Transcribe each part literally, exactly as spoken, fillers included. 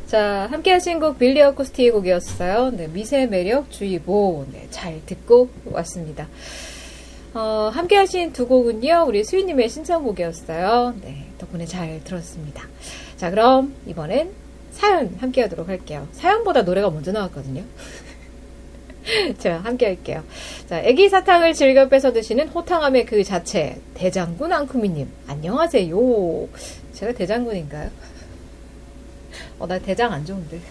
자, 함께 하신 곡 빌리 어쿠스틱의 곡이었어요. 네, 미세 매력 주의보. 네, 잘 듣고 왔습니다. 어, 함께 하신 두 곡은요, 우리 수희님의 신청곡이었어요. 네, 덕분에 잘 들었습니다. 자, 그럼 이번엔 사연 함께 하도록 할게요. 사연보다 노래가 먼저 나왔거든요. 자, 함께 할게요. 자, 애기 사탕을 즐겨 뺏어 드시는 호탕함의 그 자체, 대장군 앙쿠미님, 안녕하세요. 제가 대장군인가요? 어, 나 대장 안 좋은데.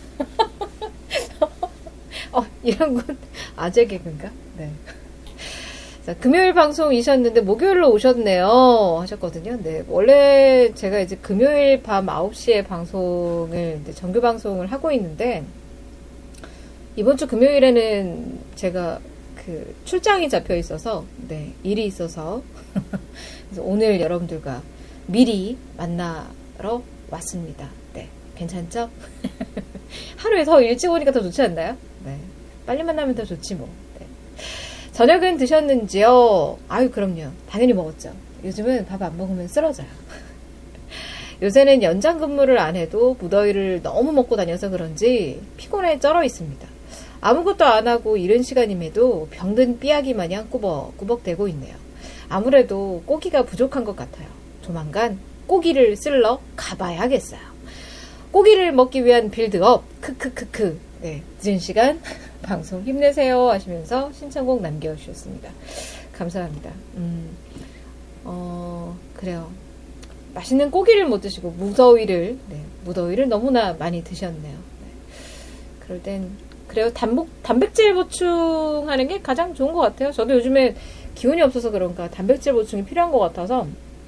어, 이런 건 아재 개그인가? 네. 자, 금요일 방송이셨는데 목요일로 오셨네요. 하셨거든요. 네. 원래 제가 이제 금요일 밤 아홉 시에 방송을, 이제 정규 방송을 하고 있는데, 이번 주 금요일에는 제가 그 출장이 잡혀 있어서, 네, 일이 있어서, 그래서 오늘 여러분들과 미리 만나러 왔습니다. 네. 괜찮죠? 하루에 더 일찍 오니까 더 좋지 않나요? 네. 빨리 만나면 더 좋지 뭐. 네. 저녁은 드셨는지요? 아유, 그럼요. 당연히 먹었죠. 요즘은 밥 안 먹으면 쓰러져요. 요새는 연장 근무를 안 해도 무더위를 너무 먹고 다녀서 그런지 피곤에 쩔어 있습니다. 아무것도 안 하고 이른 시간임에도 병든 삐약이 마냥 꾸벅꾸벅대고 있네요. 아무래도 고기가 부족한 것 같아요. 조만간 고기를 쓸러 가봐야겠어요. 고기를 먹기 위한 빌드업, 크크크크. 네, 늦은 시간 방송 힘내세요 하시면서 신청곡 남겨주셨습니다. 감사합니다. 음, 어, 그래요. 맛있는 고기를 못 드시고 무더위를, 네, 무더위를 너무나 많이 드셨네요. 네. 그럴 땐, 그래요. 단복, 단백질 보충하는 게 가장 좋은 것 같아요. 저도 요즘에 기운이 없어서 그런가 단백질 보충이 필요한 것 같아서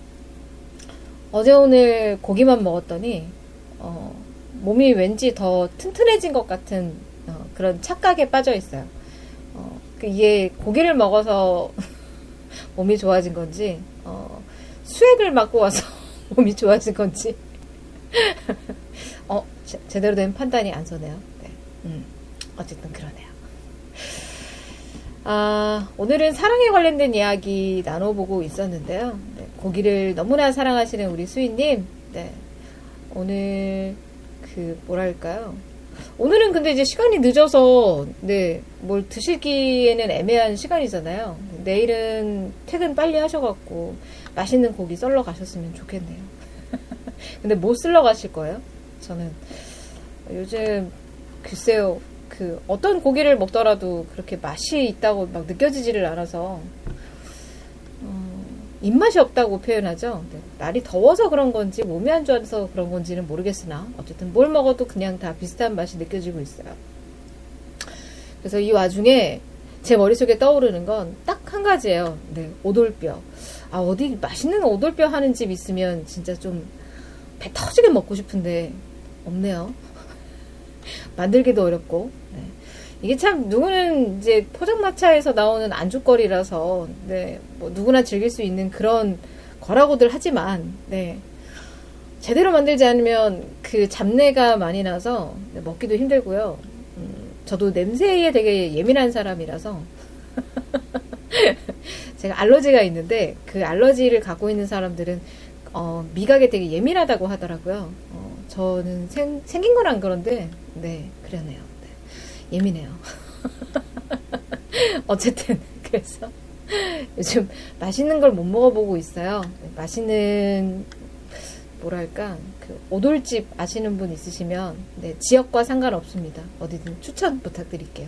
어제 오늘 고기만 먹었더니 어, 몸이 왠지 더 튼튼해진 것 같은 어, 그런 착각에 빠져 있어요. 어, 이게 고기를 먹어서 몸이 좋아진 건지 어, 수액을 맞고 와서 몸이 좋아진 건지 어, 제, 제대로 된 판단이 안 서네요. 네. 음, 어쨌든 그러네요. 아, 오늘은 사랑에 관련된 이야기 나눠보고 있었는데요. 네, 고기를 너무나 사랑하시는 우리 수인님, 네, 오늘 그 뭐랄까요? 오늘은 근데 이제 시간이 늦어서 네, 뭘 드시기에는 애매한 시간이잖아요. 내일은 퇴근 빨리 하셔갖고 맛있는 고기 썰러 가셨으면 좋겠네요. 근데 뭐 쓸러 가실 거예요? 저는 요즘 글쎄요, 그 어떤 고기를 먹더라도 그렇게 맛이 있다고 막 느껴지지를 않아서 어, 입맛이 없다고 표현하죠. 네, 날이 더워서 그런 건지 몸이 안 좋아서 그런 건지는 모르겠으나 어쨌든 뭘 먹어도 그냥 다 비슷한 맛이 느껴지고 있어요. 그래서 이 와중에 제 머릿속에 떠오르는 건 딱 한 가지예요. 네, 오돌뼈. 아, 어디 맛있는 오돌뼈 하는 집 있으면 진짜 좀 배 터지게 먹고 싶은데 없네요. 만들기도 어렵고. 네. 이게 참 누구는 이제 포장마차에서 나오는 안주거리라서 네, 뭐 누구나 즐길 수 있는 그런 거라고들 하지만 네, 제대로 만들지 않으면 그 잡내가 많이 나서 네, 먹기도 힘들고요. 음, 저도 냄새에 되게 예민한 사람이라서 제가 알러지가 있는데 그 알러지를 갖고 있는 사람들은 어, 미각에 되게 예민하다고 하더라고요. 어, 저는 생, 생긴 건 안 그런데 네, 그러네요. 네, 예민해요. 어쨌든 그래서 요즘 맛있는 걸 못 먹어보고 있어요. 네, 맛있는 뭐랄까 그 오돌집 아시는 분 있으시면 네, 지역과 상관없습니다. 어디든 추천 부탁드릴게요.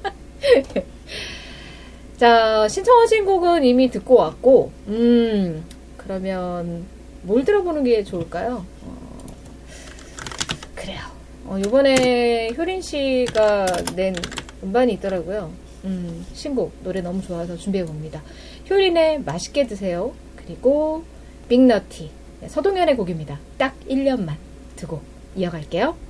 자, 신청하신 곡은 이미 듣고 왔고 음 그러면 뭘 들어보는 게 좋을까요? 어, 그래요. 어, 요번에 효린 씨가 낸 음반이 있더라고요. 음, 신곡 노래 너무 좋아서 준비해 봅니다. 효린의 맛있게 드세요. 그리고 빅너티 네, 서동현의 곡입니다. 딱 일 년만 두고 이어갈게요.